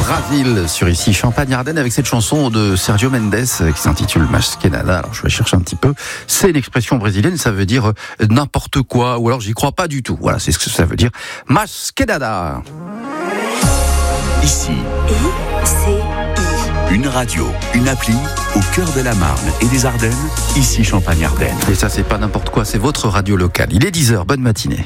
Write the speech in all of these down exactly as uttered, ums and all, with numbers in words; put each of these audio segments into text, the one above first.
Brasil sur ici Champagne-Ardenne avec cette chanson de Sergio Mendes qui s'intitule Mas que nada. Alors je vais chercher un petit peu. C'est une expression brésilienne, ça veut dire n'importe quoi ou alors j'y crois pas du tout. Voilà, c'est ce que ça veut dire. Mas que nada. Ici, I C I. Une radio, une appli au cœur de la Marne et des Ardennes, ici Champagne-Ardenne. Et ça c'est pas n'importe quoi, c'est votre radio locale. Il est dix heures, bonne matinée.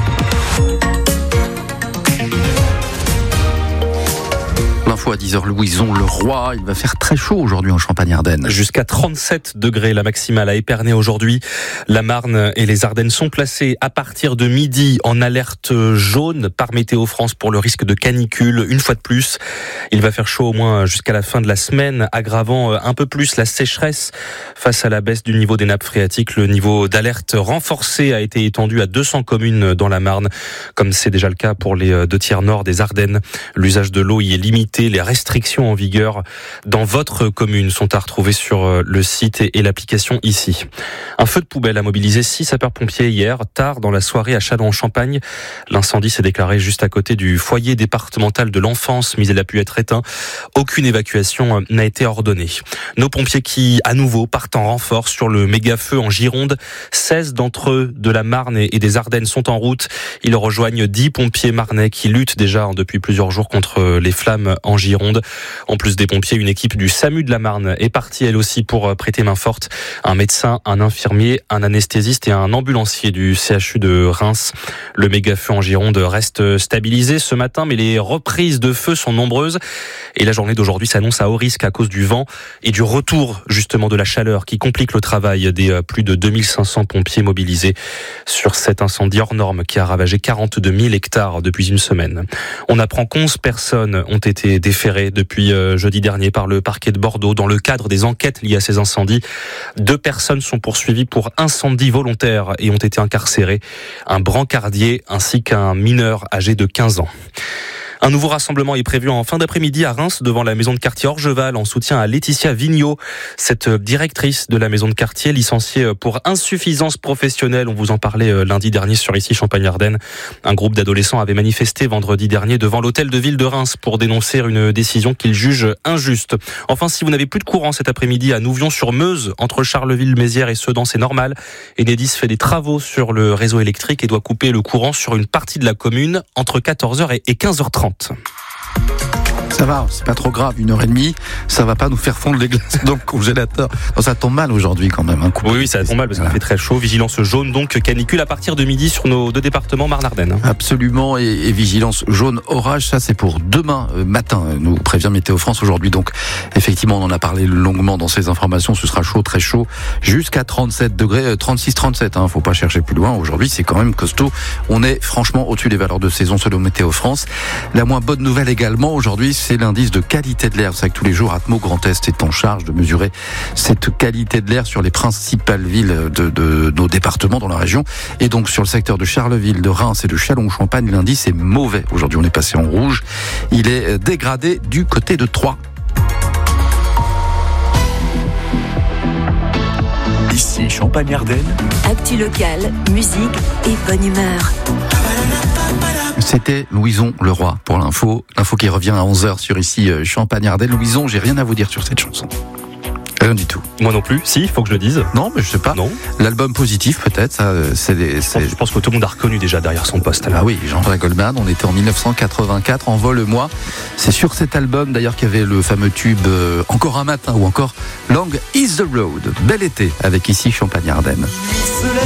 L'info à dix heures, Louison le Roi. Il va faire très chaud aujourd'hui en Champagne-Ardenne. Jusqu'à trente-sept degrés la maximale à Épernay aujourd'hui. La Marne et les Ardennes sont placées à partir de midi en alerte jaune par Météo France pour le risque de canicule. Une fois de plus, il va faire chaud au moins jusqu'à la fin de la semaine, aggravant un peu plus la sécheresse face à la baisse du niveau des nappes phréatiques. Le niveau d'alerte renforcé a été étendu à deux cents communes dans la Marne, comme c'est déjà le cas pour les deux tiers nord des Ardennes. L'usage de l'eau y est limité. Les restrictions en vigueur dans votre commune sont à retrouver sur le site et l'application ici. Un feu de poubelle a mobilisé six sapeurs-pompiers hier, tard dans la soirée à Châlons-en-Champagne. L'incendie s'est déclaré juste à côté du foyer départemental de l'enfance, mais il a pu être éteint. Aucune évacuation n'a été ordonnée. Nos pompiers qui, à nouveau, partent en renfort sur le méga-feu en Gironde. seize d'entre eux de la Marne et des Ardennes sont en route. Ils rejoignent dix pompiers marnais qui luttent déjà depuis plusieurs jours contre les flammes en Gironde. En plus des pompiers, une équipe du SAMU de la Marne est partie elle aussi pour prêter main forte. Un médecin, un infirmier, un anesthésiste et un ambulancier du C H U de Reims. Le méga-feu en Gironde reste stabilisé ce matin, mais les reprises de feu sont nombreuses. Et la journée d'aujourd'hui s'annonce à haut risque à cause du vent et du retour justement de la chaleur qui complique le travail des plus de deux mille cinq cents pompiers mobilisés sur cet incendie hors norme qui a ravagé quarante-deux mille hectares depuis une semaine. On apprend qu'onze personnes ont été déférées depuis jeudi dernier par le parquet de Bordeaux dans le cadre des enquêtes liées à ces incendies. Deux personnes sont poursuivies pour incendie volontaire et ont été incarcérées. Un brancardier ainsi qu'un mineur âgé de quinze ans. Un nouveau rassemblement est prévu en fin d'après-midi à Reims devant la maison de quartier Orgeval en soutien à Laetitia Vigneault, cette directrice de la maison de quartier licenciée pour insuffisance professionnelle. On vous en parlait lundi dernier sur ici Champagne-Ardenne. Un groupe d'adolescents avait manifesté vendredi dernier devant l'hôtel de ville de Reims pour dénoncer une décision qu'ils jugent injuste. Enfin, si vous n'avez plus de courant cet après-midi à Nouvion-sur-Meuse, entre Charleville-Mézières et Sedan, c'est normal. Enedis fait des travaux sur le réseau électrique et doit couper le courant sur une partie de la commune entre quatorze heures et quinze heures trente. Ça va, c'est pas trop grave, une heure et demie, ça va pas nous faire fondre les glaces dans le congélateur. Non, ça tombe mal aujourd'hui quand même. Hein, oui, oui, ça tombe mal parce qu'il fait très chaud. Vigilance jaune, donc canicule à partir de midi sur nos deux départements Marne-Ardenne. Absolument, et, et vigilance jaune orage, ça c'est pour demain euh, matin, nous prévient Météo France aujourd'hui. Donc effectivement, on en a parlé longuement dans ces informations, ce sera chaud, très chaud, jusqu'à trente-sept degrés, trente-six trente-sept, hein, faut pas chercher plus loin. Aujourd'hui, c'est quand même costaud. On est franchement au-dessus des valeurs de saison selon Météo France. La moins bonne nouvelle également aujourd'hui, c'est l'indice de qualité de l'air. Vous savez que tous les jours, Atmo Grand Est est en charge de mesurer cette qualité de l'air sur les principales villes de, de nos départements dans la région. Et donc, sur le secteur de Charleville, de Reims et de Châlons-en-Champagne, l'indice est mauvais. Aujourd'hui, on est passé en rouge. Il est dégradé du côté de Troyes. Ici Champagne-Ardenne. Actu locale, musique et bonne humeur. C'était Louison le Roi pour l'info. L'info qui revient à onze heures sur ici Champagne-Ardenne. Louison, j'ai rien à vous dire sur cette chanson. Rien du tout. Moi non plus. Si, il faut que je le dise. Non, mais je sais pas. Non. L'album Positif, peut-être. Ça, c'est, c'est... Je pense que tout le monde a reconnu déjà derrière son poste. Ah oui, Jean-Jacques Goldman. On était en dix-neuf cent quatre-vingt-quatre. Envole-moi. C'est sur cet album d'ailleurs qu'il y avait le fameux tube euh, Encore un matin ou encore Long is the Road. Bel été avec ici Champagne-Ardenne.